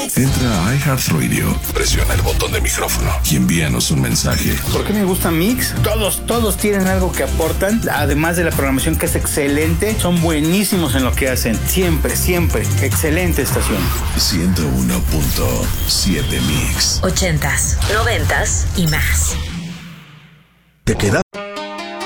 Mix. Entra a iHeartRadio, presiona el botón de micrófono y envíanos un mensaje. ¿Por qué me gusta Mix? Todos tienen algo que aportan, además de la programación que es excelente, son buenísimos en lo que hacen. Siempre, excelente estación. 101.7 Mix. 80s, 90s y más. ¿Te queda